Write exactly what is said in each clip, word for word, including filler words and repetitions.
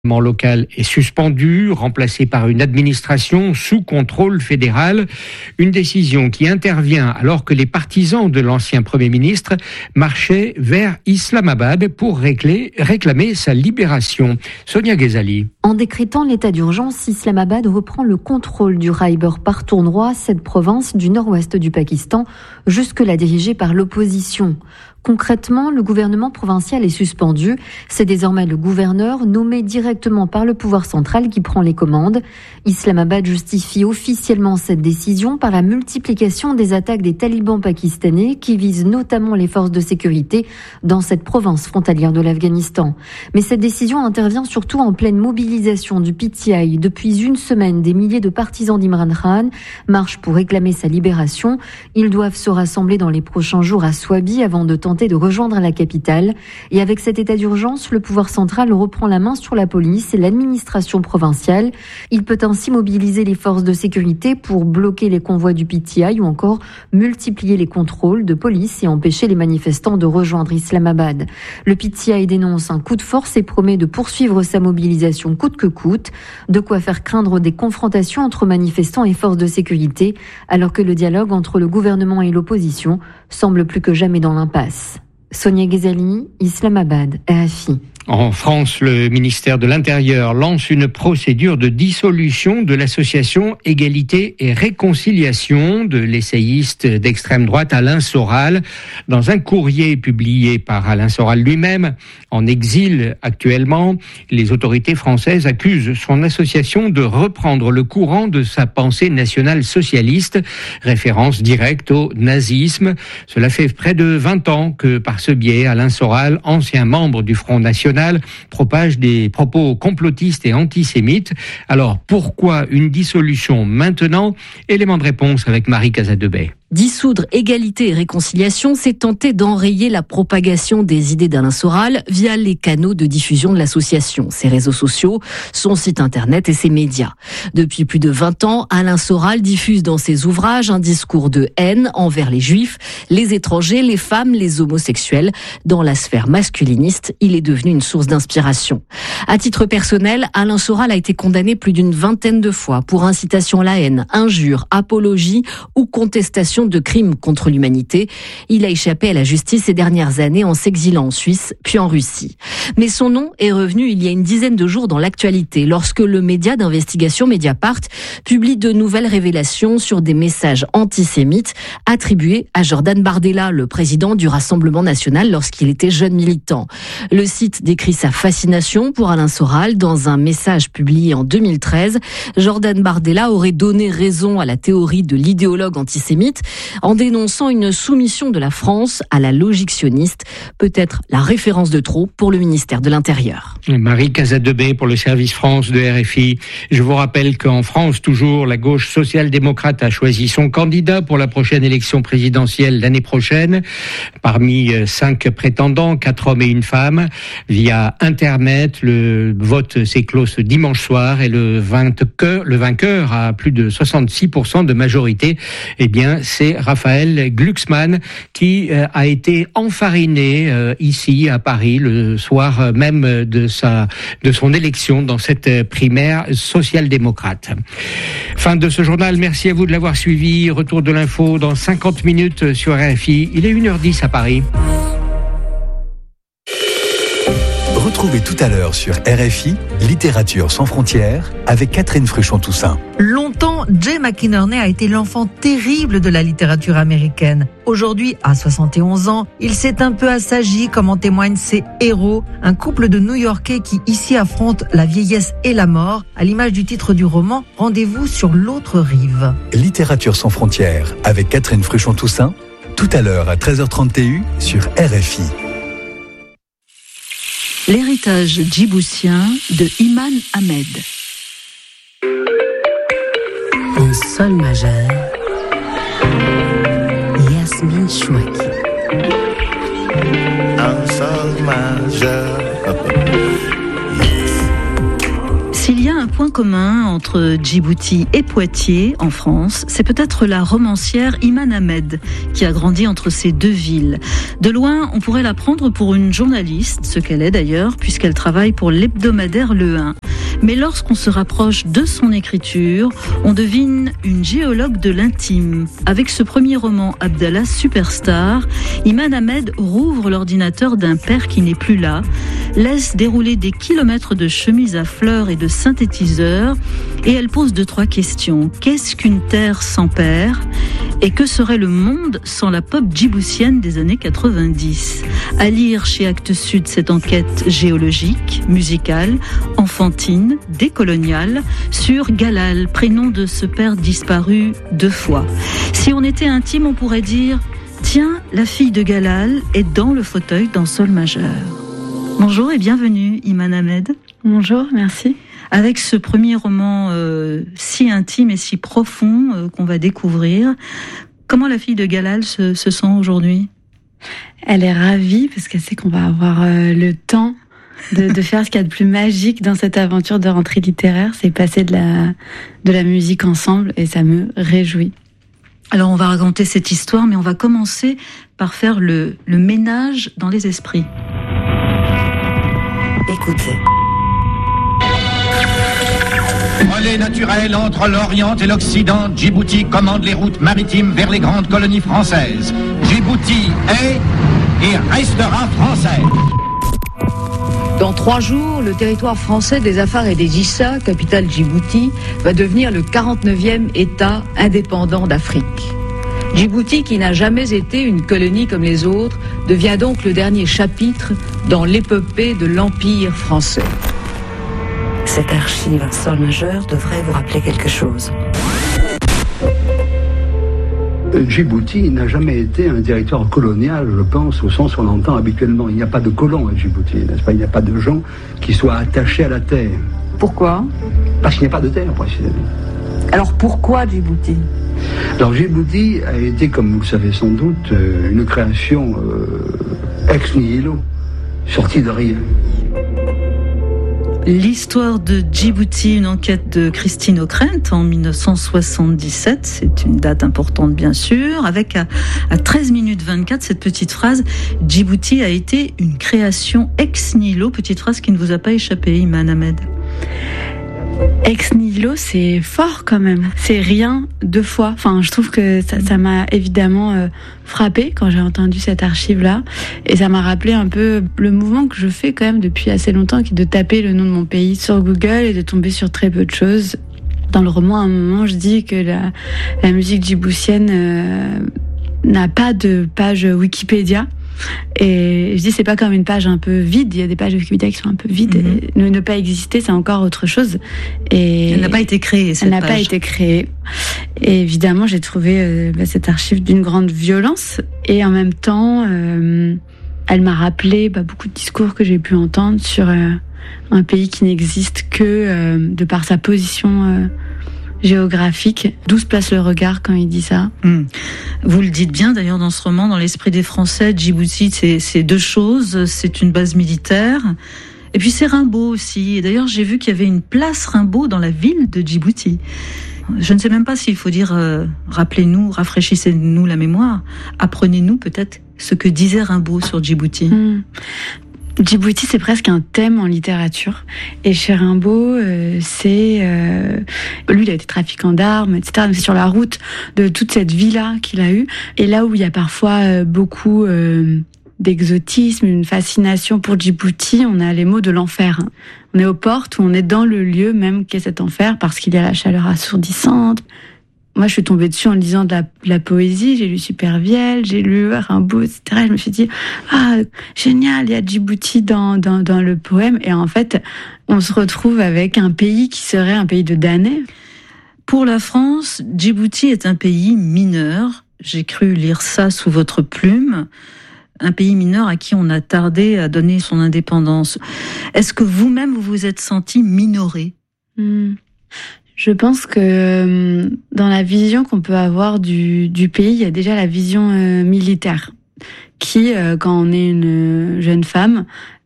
Le gouvernement local est suspendu, remplacé par une administration sous contrôle fédéral. Une décision qui intervient alors que les partisans de l'ancien Premier ministre marchaient vers Islamabad pour réclamer, réclamer sa libération. Sonia Ghazali. En décrétant l'état d'urgence, Islamabad reprend le contrôle du Khyber Pakhtunkhwa, cette province du nord-ouest du Pakistan, jusque-là dirigée par l'opposition. Concrètement, le gouvernement provincial est suspendu. C'est désormais le gouverneur, nommé directement par le pouvoir central, qui prend les commandes. Islamabad justifie officiellement cette décision par la multiplication des attaques des talibans pakistanais qui visent notamment les forces de sécurité dans cette province frontalière de l'Afghanistan. Mais cette décision intervient surtout en pleine mobilisation du P T I. Depuis une semaine, des milliers de partisans d'Imran Khan marchent pour réclamer sa libération. Ils doivent se rassembler dans les prochains jours à Swabi avant de tenter de rejoindre la capitale. Et avec cet état d'urgence, le pouvoir central reprend la main sur la police et l'administration provinciale. Il peut ainsi mobiliser les forces de sécurité pour bloquer les convois du P T I ou encore multiplier les contrôles de police et empêcher les manifestants de rejoindre Islamabad. Le P T I dénonce un coup de force et promet de poursuivre sa mobilisation coûte que coûte, de quoi faire craindre des confrontations entre manifestants et forces de sécurité, alors que le dialogue entre le gouvernement et l'opposition semble plus que jamais dans l'impasse. Sonia Ghazali, Islamabad, R F I. En France, le ministère de l'Intérieur lance une procédure de dissolution de l'association Égalité et Réconciliation de l'essayiste d'extrême droite Alain Soral. Dans un courrier publié par Alain Soral lui-même, en exil actuellement, les autorités françaises accusent son association de reprendre le courant de sa pensée nationale socialiste, référence directe au nazisme. Cela fait près de vingt ans que, par ce biais, Alain Soral, ancien membre du Front National, propage des propos complotistes et antisémites. Alors, pourquoi une dissolution maintenant ? Élément de réponse avec Marie Casadebey. Dissoudre Égalité et Réconciliation, c'est tenter d'enrayer la propagation des idées d'Alain Soral via les canaux de diffusion de l'association, ses réseaux sociaux, son site internet et ses médias. Depuis plus de vingt ans, Alain Soral diffuse dans ses ouvrages un discours de haine envers les juifs, les étrangers, les femmes, les homosexuels. Dans la sphère masculiniste, il est devenu une source d'inspiration. À titre personnel, Alain Soral a été condamné plus d'une vingtaine de fois pour incitation à la haine, injure, apologie ou contestation de crimes contre l'humanité. Il a échappé à la justice ces dernières années en s'exilant en Suisse, puis en Russie. Mais son nom est revenu il y a une dizaine de jours dans l'actualité, lorsque le média d'investigation Mediapart publie de nouvelles révélations sur des messages antisémites attribués à Jordan Bardella, le président du Rassemblement national lorsqu'il était jeune militant. Le site décrit sa fascination pour Alain Soral dans un message publié en deux mille treize. Jordan Bardella aurait donné raison à la théorie de l'idéologue antisémite en dénonçant une soumission de la France à la logique sioniste, peut-être la référence de trop pour le ministère de l'Intérieur. Marie Casadebey pour le service France de R F I. Je vous rappelle qu'en France, toujours, la gauche social-démocrate a choisi son candidat pour la prochaine élection présidentielle l'année prochaine. Parmi cinq prétendants, quatre hommes et une femme, via Internet, le vote s'est clos ce dimanche soir et le vainqueur, le vainqueur a plus de soixante-six pour cent de majorité. Eh bien, c'est Raphaël Glucksmann qui euh, a été enfariné euh, ici à Paris le soir même de sa de son élection dans cette primaire social-démocrate. Fin de ce journal, merci à vous de l'avoir suivi. Retour de l'info dans cinquante minutes sur R F I. Il est une heure dix à Paris. Retrouvez tout à l'heure sur R F I, Littérature sans frontières, avec Catherine Fruchon-Toussaint. Longtemps, Jay McInerney a été l'enfant terrible de la littérature américaine. Aujourd'hui, à soixante et onze ans, il s'est un peu assagi, comme en témoignent ses héros, un couple de New-Yorkais qui ici affrontent la vieillesse et la mort, à l'image du titre du roman « Rendez-vous sur l'autre rive ». Littérature sans frontières, avec Catherine Fruchon-Toussaint, tout à l'heure à treize heures trente T U sur R F I. L'héritage djiboutien de Iman Ahmed. En sol majeur, Yasmine Chouaki. En sol majeur. S'il y a un point commun entre Djibouti et Poitiers, en France, c'est peut-être la romancière Iman Ahmed, qui a grandi entre ces deux villes. De loin, on pourrait la prendre pour une journaliste, ce qu'elle est d'ailleurs, puisqu'elle travaille pour l'hebdomadaire Le un. Mais lorsqu'on se rapproche de son écriture, on devine une géologue de l'intime. Avec ce premier roman, Abdallah Superstar, Iman Ahmed rouvre l'ordinateur d'un père qui n'est plus là, laisse dérouler des kilomètres de chemises à fleurs et de synthétiseurs, et elle pose deux, trois questions. Qu'est-ce qu'une terre sans père ? Et que serait le monde sans la pop djiboutienne des années quatre-vingt-dix ? À lire chez Actes Sud cette enquête géologique, musicale, enfantine, décoloniale, sur Galal, prénom de ce père disparu deux fois. Si on était intime, on pourrait dire « Tiens, la fille de Galal est dans le fauteuil dans sol majeur ». Bonjour et bienvenue, Iman Ahmed. Bonjour, merci. Avec ce premier roman euh, si intime et si profond euh, qu'on va découvrir, comment la fille de Galal se, se sent aujourd'hui ? Elle est ravie parce qu'elle sait qu'on va avoir euh, le temps de, de faire ce qu'il y a de plus magique dans cette aventure de rentrée littéraire, c'est passer de la, de la musique ensemble et ça me réjouit. Alors on va raconter cette histoire, mais on va commencer par faire le, le ménage dans les esprits. Écoutez. Relais naturel entre l'Orient et l'Occident, Djibouti commande les routes maritimes vers les grandes colonies françaises. Djibouti est et restera français. Dans trois jours, le territoire français des Afar et des Issa, capitale Djibouti, va devenir le quarante-neuvième État indépendant d'Afrique. Djibouti, qui n'a jamais été une colonie comme les autres, devient donc le dernier chapitre dans l'épopée de l'Empire français. Cette archive sol majeur devrait vous rappeler quelque chose. Djibouti n'a jamais été un territoire colonial, je pense, au sens où on l'entend habituellement. Il n'y a pas de colons à Djibouti, n'est-ce pas ? Il n'y a pas de gens qui soient attachés à la terre. Pourquoi ? Parce qu'il n'y a pas de terre, précisément. Alors pourquoi Djibouti ? Alors Djibouti a été, comme vous le savez sans doute, une création euh, ex nihilo, sortie de rien. L'histoire de Djibouti, une enquête de Christine Ockrent en dix-neuf cent soixante-dix-sept, c'est une date importante bien sûr, avec à, à treize minutes vingt-quatre cette petite phrase « Djibouti a été une création ex nihilo », petite phrase qui ne vous a pas échappé, Iman Ahmed. Ex nihilo, c'est fort quand même. C'est rien deux fois. Enfin, je trouve que ça, ça m'a évidemment euh, frappé quand j'ai entendu cette archive-là. Et ça m'a rappelé un peu le mouvement que je fais quand même depuis assez longtemps, qui est de taper le nom de mon pays sur Google et de tomber sur très peu de choses. Dans le roman, à un moment, je dis que la, la musique djiboutienne euh, n'a pas de page Wikipédia. Et je dis, c'est pas comme une page un peu vide. Il y a des pages de Wikipédia qui sont un peu vides. Mm-hmm. Et ne, ne pas exister, c'est encore autre chose. Et elle n'a pas été créée, cette Elle n'a page. pas été créée. Et évidemment, j'ai trouvé euh, bah, cette archive d'une grande violence. Et en même temps, euh, elle m'a rappelé bah, beaucoup de discours que j'ai pu entendre sur euh, un pays qui n'existe que euh, de par sa position euh, géographique. D'où se place le regard quand il dit ça ? Mmh. Vous le dites bien d'ailleurs dans ce roman, dans l'esprit des Français, Djibouti, c'est, c'est deux choses. C'est une base militaire et puis c'est Rimbaud aussi. Et d'ailleurs, j'ai vu qu'il y avait une place Rimbaud dans la ville de Djibouti. Je ne sais même pas s'il faut dire euh, rappelez-nous, rafraîchissez-nous la mémoire. Apprenez-nous peut-être ce que disait Rimbaud sur Djibouti. Mmh. Djibouti, c'est presque un thème en littérature. Et chez Rimbaud, euh, c'est... Euh, lui, il a été trafiquant d'armes, et cetera. Donc c'est sur la route de toute cette vie-là qu'il a eue. Et là où il y a parfois euh, beaucoup euh, d'exotisme, une fascination pour Djibouti, on a les mots de l'enfer. On est aux portes, où on est dans le lieu même qu'est cet enfer, parce qu'il y a la chaleur assourdissante. Moi, je suis tombée dessus en lisant de la, de la poésie. J'ai lu Supervielle, j'ai lu Rimbaud, et cetera. Je me suis dit, ah, génial, il y a Djibouti dans, dans, dans le poème. Et en fait, on se retrouve avec un pays qui serait un pays de damnés. Pour la France, Djibouti est un pays mineur. J'ai cru lire ça sous votre plume. Un pays mineur à qui on a tardé à donner son indépendance. Est-ce que vous-même, vous vous êtes senti minoré ? mmh. Je pense que dans la vision qu'on peut avoir du, du pays, il y a déjà la vision euh, militaire qui, euh, quand on est une jeune femme,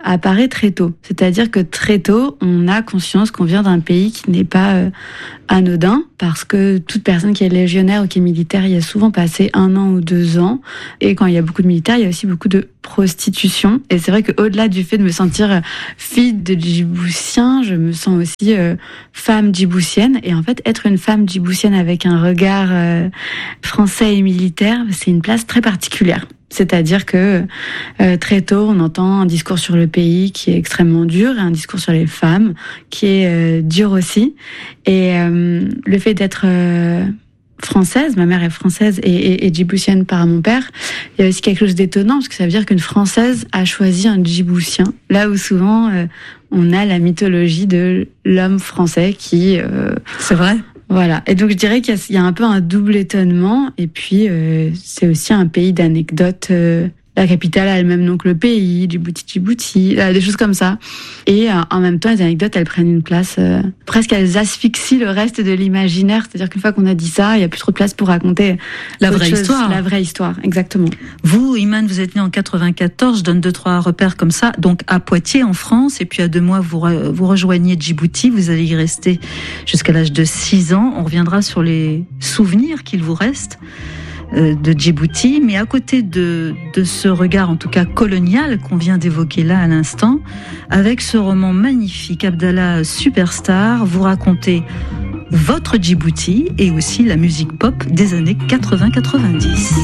apparaît très tôt. C'est-à-dire que très tôt, on a conscience qu'on vient d'un pays qui n'est pas euh, anodin, parce que toute personne qui est légionnaire ou qui est militaire y a souvent passé un an ou deux ans. Et quand il y a beaucoup de militaires, il y a aussi beaucoup de prostitution. Et c'est vrai qu'au-delà du fait de me sentir fille de Djiboutien, je me sens aussi euh, femme djiboutienne. Et en fait, être une femme djiboutienne avec un regard euh, français et militaire, c'est une place très particulière. C'est-à-dire que euh, très tôt, on entend un discours sur le pays qui est extrêmement dur et un discours sur les femmes qui est euh, dur aussi. Et euh, le fait d'être euh, française, ma mère est française et, et, et djiboutienne par mon père, il y a aussi quelque chose d'étonnant parce que ça veut dire qu'une Française a choisi un Djiboutien. Là où souvent euh, on a la mythologie de l'homme français qui... Euh, c'est vrai. Voilà. Et donc, je dirais qu'il y a, il y a un peu un double étonnement. Et puis, euh, c'est aussi un pays d'anecdotes. Euh, la capitale a le même nom que le pays, Djibouti, Djibouti, euh, des choses comme ça. Et euh, en même temps, les anecdotes, elles prennent une place... Euh, presque, elles asphyxient le reste de l'imaginaire. C'est-à-dire qu'une fois qu'on a dit ça, il n'y a plus trop de place pour raconter... La vraie chose, histoire. La vraie histoire, exactement. Vous, Iman, vous êtes né en quatre-vingt-quatorze, je donne deux, trois repères comme ça. Donc, à Poitiers, en France, et puis à deux mois, vous, re, vous rejoignez Djibouti. Vous allez y rester jusqu'à l'âge de six ans. On reviendra sur les souvenirs qu'il vous reste de Djibouti, mais à côté de, de ce regard, en tout cas colonial, qu'on vient d'évoquer là à l'instant, avec ce roman magnifique, Abdallah Superstar, vous racontez votre Djibouti et aussi la musique pop des années quatre-vingts quatre-vingt-dix.